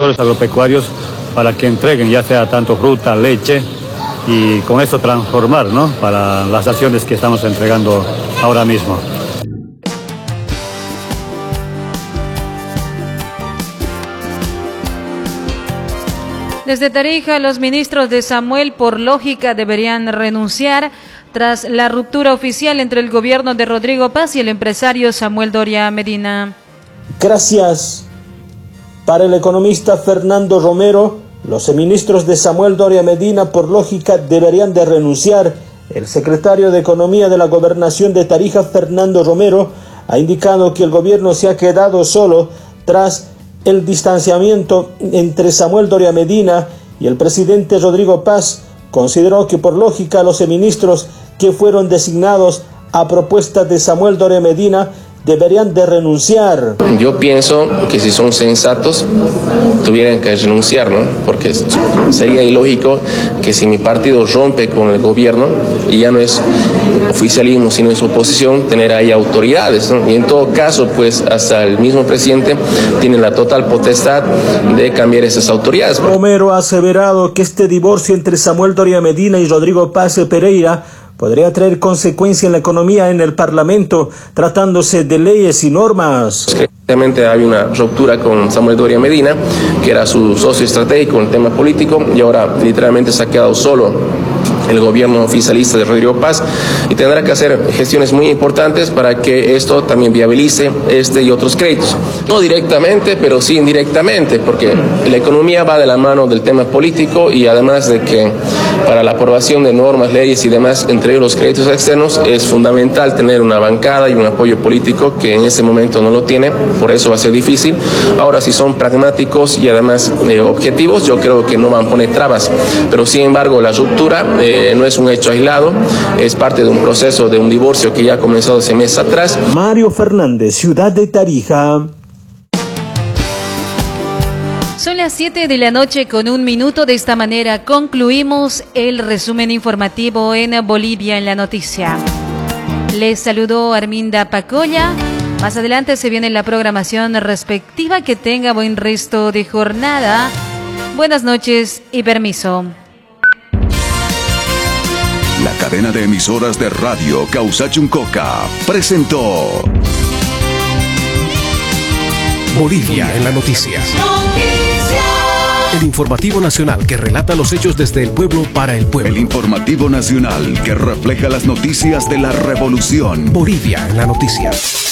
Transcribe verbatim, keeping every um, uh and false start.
productores agropecuarios para que entreguen ya sea tanto fruta, leche, y con eso transformar, ¿no?, para las acciones que estamos entregando ahora mismo. Desde Tarija, los ministros de Samuel, por lógica, deberían renunciar tras la ruptura oficial entre el gobierno de Rodrigo Paz y el empresario Samuel Doria Medina. Gracias. Para el economista Fernando Romero, los ministros de Samuel Doria Medina, por lógica, deberían de renunciar. El secretario de Economía de la Gobernación de Tarija, Fernando Romero, ha indicado que el gobierno se ha quedado solo tras el distanciamiento entre Samuel Doria Medina y el presidente Rodrigo Paz. Consideró que por lógica los ministros que fueron designados a propuesta de Samuel Doria Medina deberían de renunciar. Yo pienso que si son sensatos tuvieran que renunciar, ¿no? Porque sería ilógico que si mi partido rompe con el gobierno y ya no es oficialismo sino es oposición, tener ahí autoridades, ¿no? Y en todo caso, pues hasta el mismo presidente tiene la total potestad de cambiar esas autoridades. Romero ha aseverado que este divorcio entre Samuel Doria Medina y Rodrigo Paz Pereira podría traer consecuencias en la economía en el Parlamento, tratándose de leyes y normas. Realmente hay una ruptura con Samuel Doria Medina, que era su socio estratégico en el tema político, y ahora literalmente se ha quedado solo el gobierno oficialista de Rodrigo Paz, y tendrá que hacer gestiones muy importantes para que esto también viabilice este y otros créditos. No directamente, pero sí indirectamente, porque la economía va de la mano del tema político, y además de que para la aprobación de normas, leyes y demás, entre ellos los créditos externos, es fundamental tener una bancada y un apoyo político que en este momento no lo tiene, por eso va a ser difícil. Ahora, si son pragmáticos y además eh, objetivos, yo creo que no van a poner trabas, pero sin embargo la ruptura eh, no es un hecho aislado, es parte de un proceso de un divorcio que ya ha comenzado hace meses atrás. Mario Fernández, Ciudad de Tarija. Son las siete de la noche con un minuto. De esta manera concluimos el resumen informativo en Bolivia en la Noticia. Les saludó Arminda Pacolla. Más adelante se viene la programación respectiva. Que tenga buen resto de jornada. Buenas noches y permiso. La cadena de emisoras de radio Causachuncoca presentó Bolivia en la Noticia. El informativo nacional que relata los hechos desde el pueblo para el pueblo. El informativo nacional que refleja las noticias de la revolución. Bolivia en la Noticia.